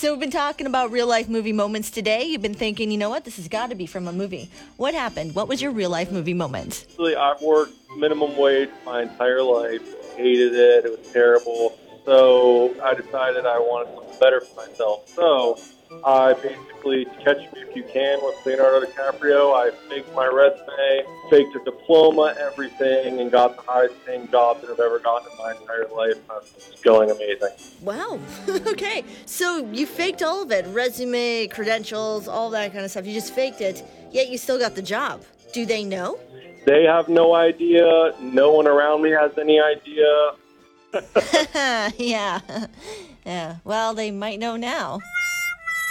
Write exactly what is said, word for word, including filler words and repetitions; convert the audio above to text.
So we've been talking about real life movie moments today. You've been thinking, you know what, this has got to be from a movie. What happened? What was your real life movie moment? Actually, I've worked minimum wage my entire life. Hated it. It was terrible. So I decided I wanted something better for myself. So I basically, Catch Me If You Can with Leonardo DiCaprio, I faked my resume, faked a diploma, everything, and got the highest paying job that I've ever gotten in my entire life. It's going amazing. Wow. Okay. So you faked all of it. Resume, credentials, all that kind of stuff. You just faked it, yet you still got the job. Do they know? They have no idea. No one around me has any idea. Yeah. Yeah. Well, they might know now.